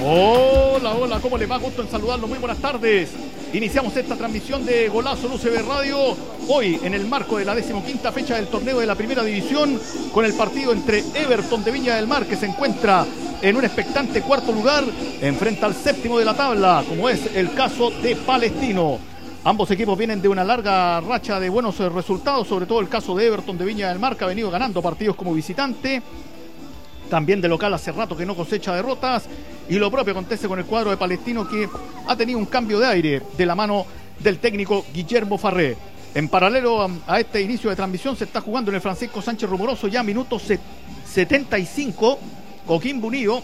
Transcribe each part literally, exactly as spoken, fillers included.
Hola, hola, ¿cómo les va? Gusto en saludarlos, muy buenas tardes. Iniciamos esta transmisión de Golazo en U C B Radio, hoy en el marco de la decimoquinta fecha del torneo de la Primera División, con el partido entre Everton de Viña del Mar, que se encuentra en un expectante cuarto lugar, enfrenta al séptimo de la tabla, como es el caso de Palestino. Ambos equipos vienen de una larga racha de buenos resultados, sobre todo el caso de Everton de Viña del Mar, que ha venido ganando partidos como visitante. También de local hace rato que no cosecha derrotas. Y lo propio acontece con el cuadro de Palestino, que ha tenido un cambio de aire de la mano del técnico Guillermo Farré. En paralelo a, a este inicio de transmisión se está jugando en el Francisco Sánchez Rumoroso ya minutos setenta y cinco. Coquimbo Unido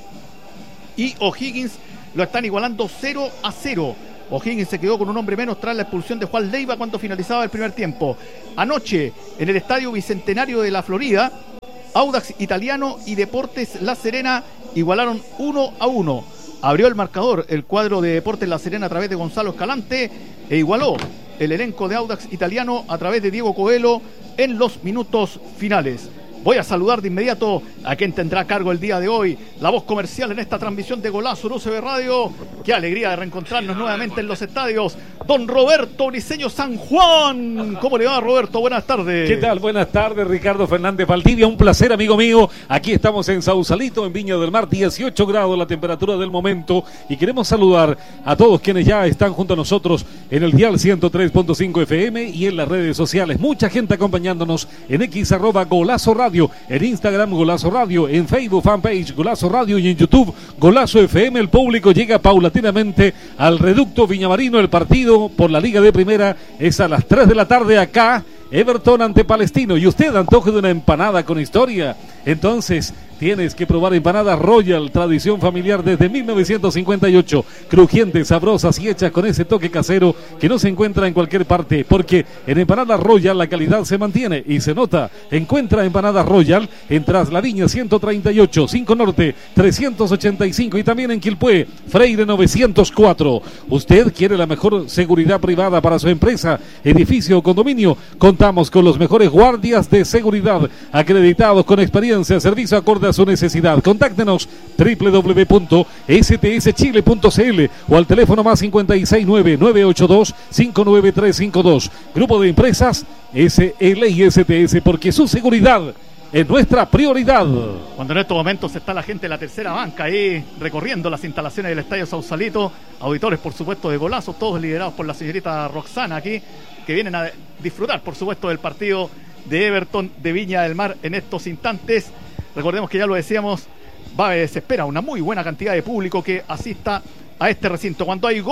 y O'Higgins lo están igualando cero a cero. O'Higgins se quedó con un hombre menos tras la expulsión de Juan Leiva cuando finalizaba el primer tiempo. Anoche, en el Estadio Bicentenario de la Florida, Audax Italiano y Deportes La Serena igualaron uno a uno. Abrió el marcador el cuadro de Deportes La Serena a través de Gonzalo Escalante e igualó el elenco de Audax Italiano a través de Diego Coelho en los minutos finales. Voy a saludar de inmediato a quien tendrá a cargo el día de hoy la voz comercial en esta transmisión de Golazo en U C B Radio. Qué alegría de reencontrarnos nuevamente en los estadios. Don Roberto Briceño San Juan. ¿Cómo le va, Roberto? Buenas tardes. ¿Qué tal? Buenas tardes, Ricardo Fernández Valdivia. Un placer, amigo mío. Aquí estamos en Sausalito, en Viña del Mar. dieciocho grados la temperatura del momento. Y queremos saludar a todos quienes ya están junto a nosotros en el dial ciento tres punto cinco F M y en las redes sociales. Mucha gente acompañándonos en X arroba Golazo Radio. En Instagram Golazo Radio, en Facebook fanpage Golazo Radio y en YouTube Golazo F M. El público llega paulatinamente al reducto Viñamarino. El partido por la Liga de Primera es a las tres de la tarde acá. Everton ante Palestino. Y usted antoje de una empanada con historia, entonces tienes que probar empanadas Royal, tradición familiar desde mil novecientos cincuenta y ocho, crujientes, sabrosas y hechas con ese toque casero que no se encuentra en cualquier parte, porque en empanadas Royal la calidad se mantiene y se nota. Encuentra empanadas Royal en Trasladiña ciento treinta y ocho, cinco Norte trescientos ochenta y cinco y también en Quilpué, Freire novecientos cuatro. ¿Usted quiere la mejor seguridad privada para su empresa, edificio o condominio? Contamos con los mejores guardias de seguridad acreditados con experiencia, servicio acorde a su necesidad. Contáctenos doble u doble u doble u punto s t s chile punto c l o al teléfono más cincuenta y seis nueve, nueve ocho dos, cinco nueve tres cinco dos. Grupo de Empresas S L y S T S, porque su seguridad es nuestra prioridad. Cuando en estos momentos está la gente de la tercera banca ahí recorriendo las instalaciones del Estadio Sausalito, auditores por supuesto de Golazo, todos liderados por la señorita Roxana aquí, que vienen a disfrutar por supuesto del partido de Everton de Viña del Mar en estos instantes. Recordemos que ya lo decíamos, va, se espera una muy buena cantidad de público que asista a este recinto. Cuando hay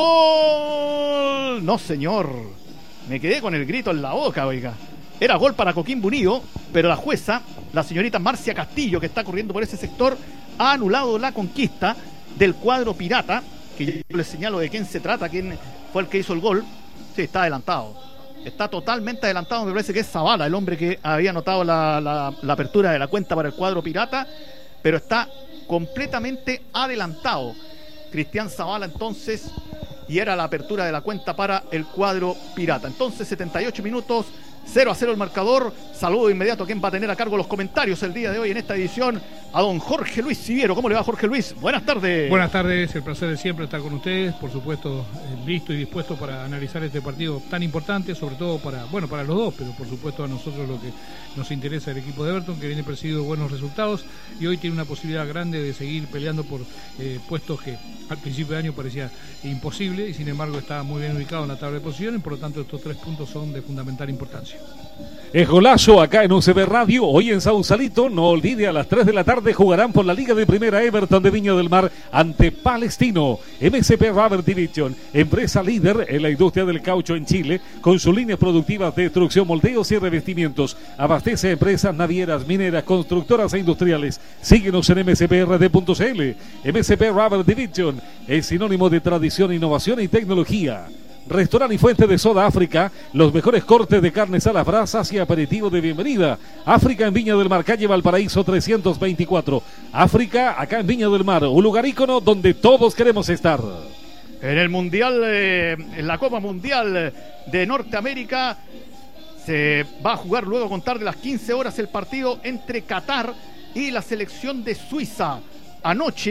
gol, no señor, me quedé con el grito en la boca, oiga. Era gol para Coquimbo Unido, pero la jueza, la señorita Marcia Castillo, que está corriendo por ese sector, ha anulado la conquista del cuadro pirata, que yo les señalo de quién se trata, quién fue el que hizo el gol. Sí, está adelantado. Está totalmente adelantado, me parece que es Zavala, el hombre que había anotado la, la, la apertura de la cuenta para el cuadro pirata, pero está completamente adelantado Cristian Zavala entonces, y era la apertura de la cuenta para el cuadro pirata. Entonces setenta y ocho minutos, cero a cero el marcador. Saludo de inmediato a quien va a tener a cargo los comentarios el día de hoy en esta edición, a don Jorge Luis Siviero. ¿Cómo le va, Jorge Luis? Buenas tardes. Buenas tardes, el placer de siempre estar con ustedes, por supuesto listo y dispuesto para analizar este partido tan importante, sobre todo para, bueno, para los dos, pero por supuesto a nosotros lo que nos interesa el equipo de Everton, que viene persiguiendo buenos resultados y hoy tiene una posibilidad grande de seguir peleando por eh, puestos que al principio de año parecía imposible y sin embargo está muy bien ubicado en la tabla de posiciones, por lo tanto estos tres puntos son de fundamental importancia. Es Golazo acá en U C B Radio, hoy en Sausalito. No olvide, a las tres de la tarde jugarán por la Liga de Primera Everton de Viña del Mar ante Palestino. M S P Rubber Division, empresa líder en la industria del caucho en Chile, con sus líneas productivas de destrucción, moldeos y revestimientos. Abastece a empresas navieras, mineras, constructoras e industriales. Síguenos en m s p r d punto c l. M S P Rubber Division es sinónimo de tradición, innovación y tecnología. Restaurante y Fuente de Soda África, los mejores cortes de carnes a las brasas y aperitivo de bienvenida. África en Viña del Mar, calle Valparaíso trescientos veinticuatro. África acá en Viña del Mar, un lugar ícono donde todos queremos estar. En el Mundial, eh, en la Copa Mundial de Norteamérica, se va a jugar luego a contar de las quince horas el partido entre Qatar y la selección de Suiza. Anoche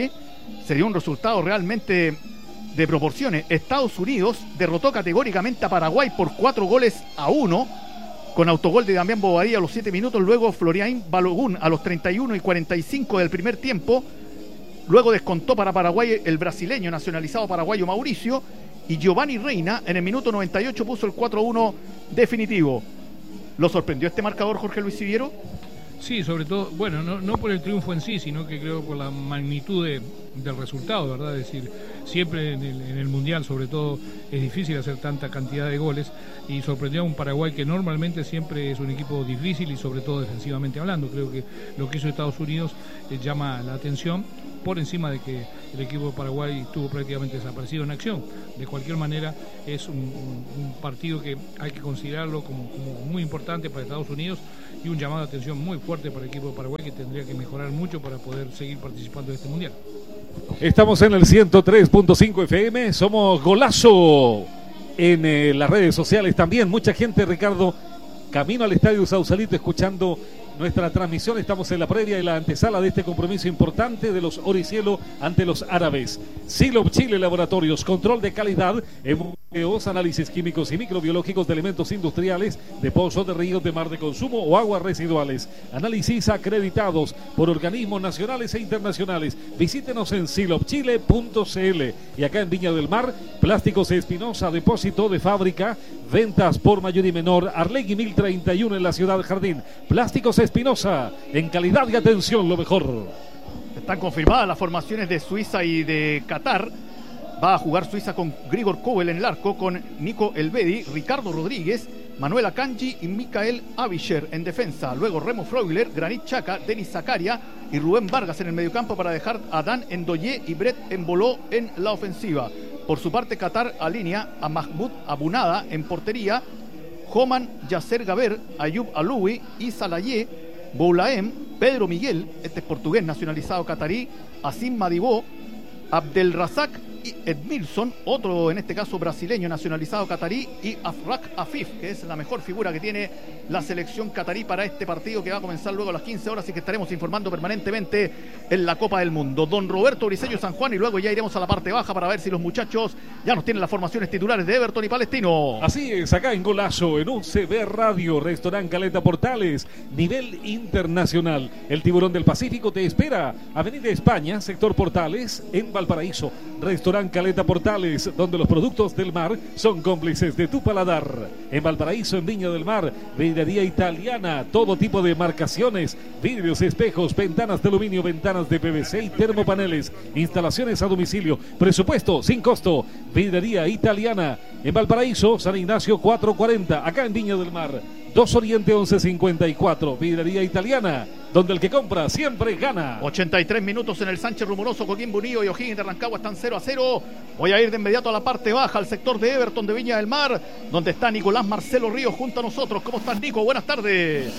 se dio un resultado realmente de proporciones. Estados Unidos derrotó categóricamente a Paraguay por cuatro goles a uno, con autogol de Damián Bobadilla a los siete minutos, luego Florian Balogun a los treinta y uno y cuarenta y cinco del primer tiempo. Luego descontó para Paraguay el brasileño nacionalizado paraguayo Mauricio, y Giovanni Reina en el minuto noventa y ocho puso el cuatro a uno definitivo. ¿Lo sorprendió este marcador, Jorge Luis Siviero? Sí, sobre todo, bueno, no, no por el triunfo en sí, sino que creo por la magnitud de, del resultado, ¿verdad? Es decir, siempre en el, en el Mundial, sobre todo, es difícil hacer tanta cantidad de goles, y sorprendió a un Paraguay que normalmente siempre es un equipo difícil y sobre todo defensivamente hablando. Creo que lo que hizo Estados Unidos eh, llama la atención, por encima de que el equipo de Paraguay estuvo prácticamente desaparecido en acción. De cualquier manera, es un, un, un partido que hay que considerarlo como, como muy importante para Estados Unidos, y un llamado de atención muy fuerte para el equipo de Paraguay, que tendría que mejorar mucho para poder seguir participando de este Mundial. Estamos en el ciento tres punto cinco F M, somos Golazo en eh, las redes sociales también. Mucha gente, Ricardo, camino al Estadio Sausalito escuchando nuestra transmisión. Estamos en la previa y la antesala de este compromiso importante de los Oricielo ante los árabes. Silop Chile Laboratorios, control de calidad, embuteos, análisis químicos y microbiológicos de elementos industriales, de pozos, de ríos, de mar de consumo o aguas residuales. Análisis acreditados por organismos nacionales e internacionales. Visítenos en silop chile punto c l. Y acá en Viña del Mar, Plásticos Espinosa, depósito de fábrica, ventas por mayor y menor, Arlegui mil treinta y uno en la Ciudad Jardín. Plásticos Espinosa, en calidad y atención lo mejor. Están confirmadas las formaciones de Suiza y de Qatar. Va a jugar Suiza con Grigor Kobel en el arco, con Nico Elvedi, Ricardo Rodríguez, Manuel Akanji y Mikael Avisher en defensa. Luego Remo Freuler, Granit Xhaka, Denis Zakaria y Rubén Vargas en el mediocampo, para dejar a Dan Ndoye y Brett Embolo en la ofensiva. Por su parte, Qatar alinea a Mahmoud Abunada en portería, Joman Yasser Gaber, Ayub Aloui, Issa Laye, Boulaem, Pedro Miguel, este es portugués nacionalizado catarí, Asim Madibó, Abdelrazak y Edmilson, otro en este caso brasileño nacionalizado catarí, y Afrak Afif, que es la mejor figura que tiene la selección catarí para este partido, que va a comenzar luego a las quince horas y que estaremos informando permanentemente en la Copa del Mundo. Don Roberto Briceño San Juan, y luego ya iremos a la parte baja para ver si los muchachos ya nos tienen las formaciones titulares de Everton y Palestino. Así es, acá en Golazo, en U C B Radio, Restaurant Caleta Portales, nivel internacional. El Tiburón del Pacífico te espera, Avenida España, sector Portales, en Valparaíso. Restaurant Caleta Portales, donde los productos del mar son cómplices de tu paladar. En Valparaíso, en Viña del Mar, vidrería italiana, todo tipo de marcaciones, vidrios, espejos, ventanas de aluminio, ventanas de P V C y termopaneles, instalaciones a domicilio, presupuesto sin costo. Vidrería italiana en Valparaíso, San Ignacio cuatrocientos cuarenta, acá en Viña del Mar, dos Oriente once cincuenta y cuatro. Vidrería italiana, donde el que compra siempre gana. ochenta y tres minutos en el Sánchez Rumoroso. Coquimbo Unido y O'Higgins de Rancagua están cero a cero. Voy a ir de inmediato a la parte baja, al sector de Everton de Viña del Mar, donde está Nicolás Marcelo Ríos junto a nosotros. ¿Cómo estás, Nico? Buenas tardes.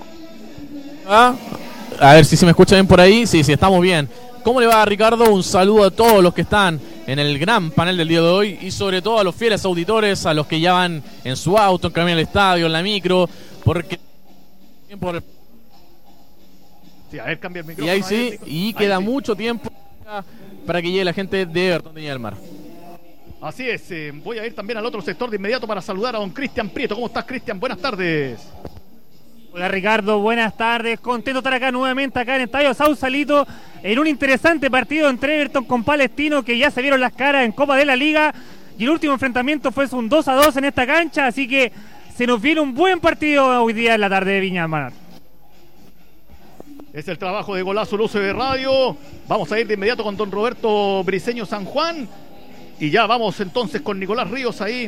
Ah, a ver si se me escucha bien por ahí. Sí, sí, estamos bien. ¿Cómo le va, Ricardo? Un saludo a todos los que están en el gran panel del día de hoy, y sobre todo a los fieles auditores, a los que ya van en su auto, en camino al estadio, en la micro, porque... Por... Sí, a ver, cambia el micrófono. Y ahí sí, ahí, y ahí queda sí. mucho tiempo para que llegue la gente de Everton de Viña del Mar. Así es, eh, voy a ir también al otro sector de inmediato para saludar a don Cristian Prieto. ¿Cómo estás, Cristian? Buenas tardes. Hola, Ricardo, buenas tardes. Contento de estar acá nuevamente, acá en el Estadio Sausalito, en un interesante partido entre Everton con Palestino, que ya se vieron las caras en Copa de la Liga, y el último enfrentamiento fue un dos a dos en esta cancha, así que se nos viene un buen partido hoy día en la tarde de Viña del Mar. Es el trabajo de Golazo Luce de Radio. Vamos a ir de inmediato con don Roberto Briceño San Juan, y ya vamos entonces con Nicolás Ríos ahí.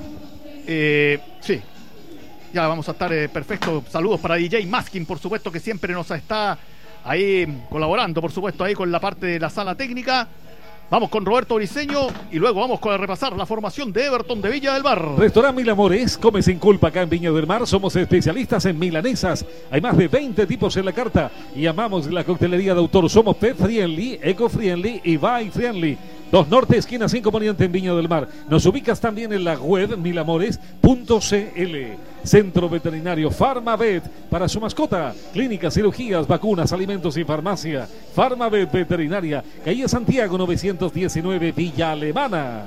Eh, sí. Ya vamos a estar eh, perfecto. Saludos para D J Maskin, por supuesto, que siempre nos está ahí colaborando, por supuesto, ahí con la parte de la sala técnica. Vamos con Roberto Briceño y luego vamos con a repasar la formación de Everton de Viña del Mar. Restaurant Mil Amores, come sin culpa acá en Viña del Mar. Somos especialistas en milanesas. Hay más de veinte tipos en la carta y amamos la coctelería de autor. Somos pet friendly, eco friendly y buy friendly. Dos Norte, esquina cinco Poniente en Viña del Mar. Nos ubicas también en la web mil amores punto c l. Centro Veterinario Farmavet para su mascota. Clínicas, cirugías, vacunas, alimentos y farmacia. Farmavet Veterinaria, calle Santiago novecientos diecinueve, Villa Alemana.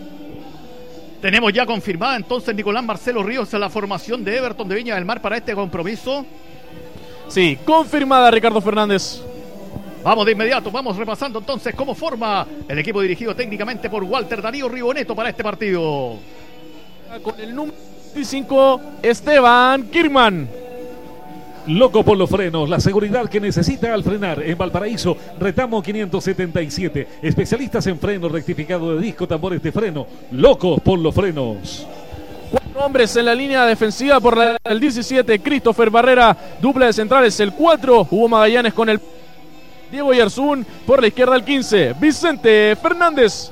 Tenemos ya confirmada entonces Nicolás Marcelo Ríos en la formación de Everton de Viña del Mar para este compromiso. Sí, confirmada, Ricardo Fernández. Vamos de inmediato, vamos repasando entonces cómo forma el equipo dirigido técnicamente por Walter Darío Riboneto para este partido. Con el número veinticinco, Esteban Kirman. Loco por los frenos, la seguridad que necesita al frenar. En Valparaíso, Retamo quinientos setenta y siete. Especialistas en freno, rectificado de disco, tambores de freno. Locos por los frenos. Cuatro hombres en la línea defensiva por la, el diecisiete, Christopher Barrera. Dupla de centrales, el cuatro, Hugo Magallanes con el Diego Yarzún. Por la izquierda, el quince, Vicente Fernández.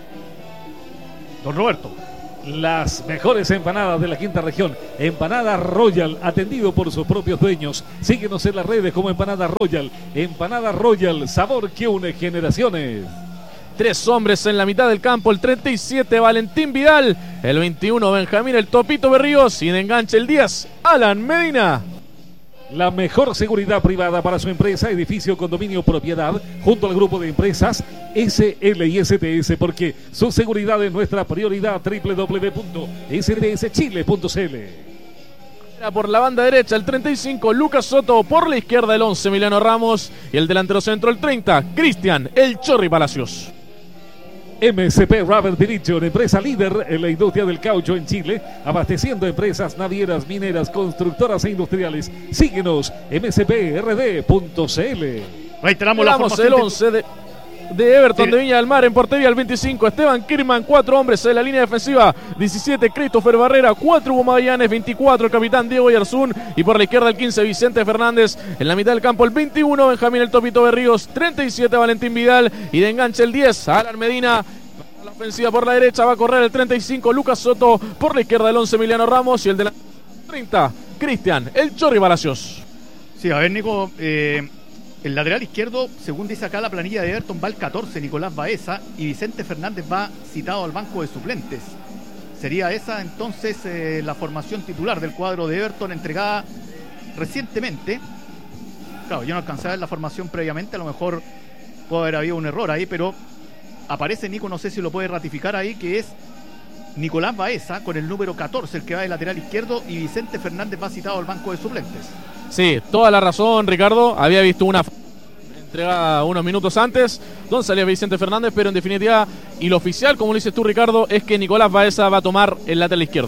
Don Roberto. Las mejores empanadas de la quinta región. Empanada Royal, atendido por sus propios dueños. Síguenos en las redes como Empanada Royal. Empanada Royal, sabor que une generaciones. Tres hombres en la mitad del campo, el treinta y siete, Valentín Vidal. El veintiuno, Benjamín el Topito Berríos. Y de enganche el diez, Alan Medina. La mejor seguridad privada para su empresa, edificio, condominio, propiedad, junto al grupo de empresas S L y S T S, porque su seguridad es nuestra prioridad. doble u doble u doble u punto s t s chile punto c l. Por la banda derecha, el treinta y cinco, Lucas Soto. Por la izquierda, el once, Emiliano Ramos. Y el delantero centro, el treinta, Cristian El Chorri Palacios. M S P Rubber Division, empresa líder en la industria del caucho en Chile, abasteciendo empresas navieras, mineras, constructoras e industriales. Síguenos, m s p r d punto c l. Reiteramos la formación el once de, de Everton sí. de Viña del Mar. En portería, el veinticinco, Esteban Kirman. Cuatro hombres en la línea defensiva, diecisiete, Christopher Barrera. Cuatro, Hugo Magallanes. veinticuatro, el capitán Diego Yarzún. Y por la izquierda, el quince, Vicente Fernández. En la mitad del campo, el veintiuno, Benjamín el Topito Berríos. treinta y siete, Valentín Vidal. Y de enganche, el diez, Alan Medina. La ofensiva por la derecha va a correr el treinta y cinco, Lucas Soto. Por la izquierda, el once, Emiliano Ramos. Y el de la treinta, Cristian El Chorri Palacios. Sí, a ver, Nico, eh, el lateral izquierdo, según dice acá la planilla de Everton, va el catorce, Nicolás Baeza, y Vicente Fernández va citado al banco de suplentes. Sería esa entonces eh, la formación titular del cuadro de Everton, entregada recientemente. Claro, yo no alcancé a ver la formación previamente, a lo mejor puede haber habido un error ahí, pero aparece, Nico, no sé si lo puede ratificar ahí, que es Nicolás Baeza con el número catorce, el que va de lateral izquierdo, y Vicente Fernández va citado al banco de suplentes. Sí, toda la razón, Ricardo. Había visto una entregada unos minutos antes donde salía Vicente Fernández, pero en definitiva, y lo oficial, como lo dices tú, Ricardo, es que Nicolás Baeza va a tomar el lateral izquierdo.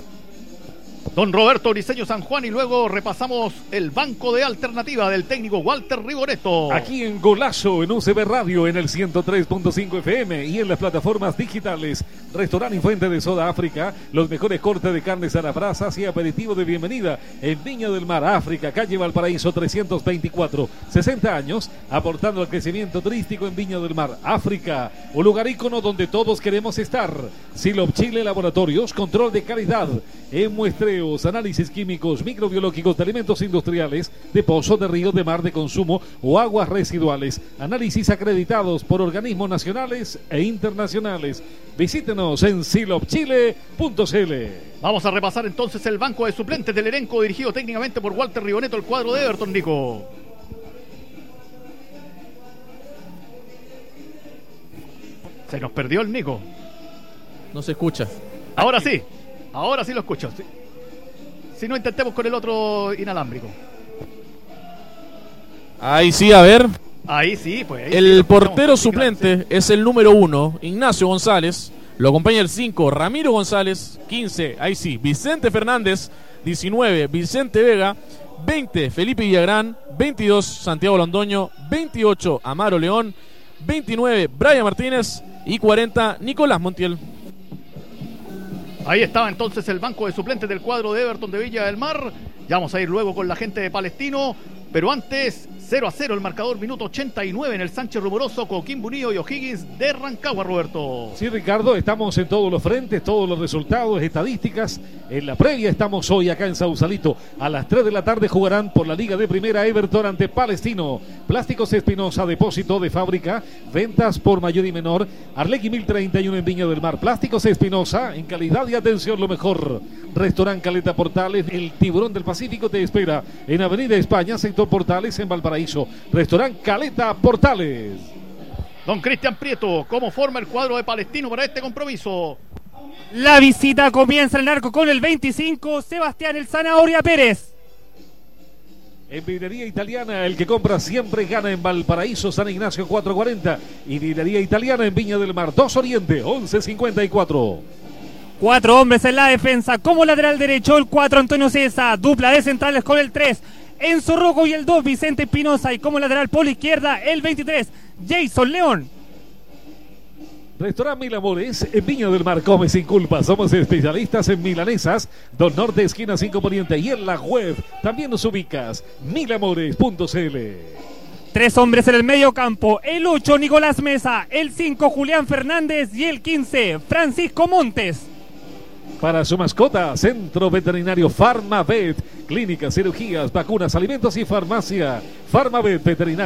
Don Roberto Briceño San Juan, y luego repasamos el banco de alternativa del técnico Walter Riboneto. Aquí en Golazo, en U C B Radio, en el ciento tres punto cinco F M y en las plataformas digitales. Restaurante y Fuente de Soda África, los mejores cortes de carnes a las brasas y aperitivo de bienvenida en Viña del Mar, África, calle Valparaíso trescientos veinticuatro. sesenta años aportando al crecimiento turístico en Viña del Mar, África, un lugar ícono donde todos queremos estar. Silop Chile Laboratorios, control de calidad en muestreos, análisis químicos, microbiológicos de alimentos industriales, de pozo, de río, de mar, de consumo o aguas residuales. Análisis acreditados por organismos nacionales e internacionales. Visítenos en silop chile punto c l. Vamos a repasar entonces el banco de suplentes del elenco dirigido técnicamente por Walter Riboneto, el cuadro de Everton, Nico. Se nos perdió el Nico. No se escucha. Ahora sí, ahora sí lo escucho. Si, si no, intentemos con el otro inalámbrico. Ahí sí, a ver. Ahí sí, pues. Ahí el sí portero suplente es el número uno, Ignacio González. Lo acompaña el cinco, Ramiro González. quince, ahí sí, Vicente Fernández. diecinueve, Vicente Vega. veinte, Felipe Villagrán. veintidós, Santiago Londoño. veintiocho, Amaro León. veintinueve, Brian Martínez. Y cuarenta, Nicolás Montiel. Ahí estaba entonces el banco de suplentes del cuadro de Everton de Villa del Mar. Ya vamos a ir luego con la gente de Palestino, pero antes cero a cero el marcador, minuto ochenta y nueve en el Sánchez Rumoroso, Coquimbo Unido y O'Higgins de Rancagua, Roberto. Sí, Ricardo, estamos en todos los frentes, todos los resultados, estadísticas. En la previa estamos hoy acá en Sausalito. A las tres de la tarde jugarán por la Liga de Primera Everton ante Palestino. Plásticos Espinosa, depósito de fábrica, ventas por mayor y menor. Arlequi mil treinta y uno en Viña del Mar. Plásticos Espinosa, en calidad y atención lo mejor. Restaurant Caleta Portales, el Tiburón del Pacífico te espera en Avenida España, sector Portales, en Valparaíso. Restaurant Caleta Portales. Don Cristian Prieto, ¿cómo forma el cuadro de Palestino para este compromiso? La visita comienza en el arco con el veinticinco, Sebastián El Zanahoria Pérez. En Vidrería Italiana, el que compra siempre gana en Valparaíso, San Ignacio cuatrocientos cuarenta. Y Vidrería Italiana en Viña del Mar, dos Oriente, once cincuenta y cuatro. Cuatro hombres en la defensa, como lateral derecho el cuatro Antonio César, dupla de centrales con el tres Enzo Rocco y el dos Vicente Espinosa, y como lateral por la izquierda el veintitrés Jason León. Restaurant Mil Amores en Viña del Mar, come sin culpa. Somos especialistas en milanesas, Don Norte, esquina cinco Poniente, y en la web también nos ubicas, mil amores punto c l. Tres hombres en el medio campo, el ocho Nicolás Mesa, el cinco Julián Fernández y el quince Francisco Montes. Para su mascota, Centro Veterinario Farmavet, clínicas, cirugías, vacunas, alimentos y farmacia. Farmavet Veterinario.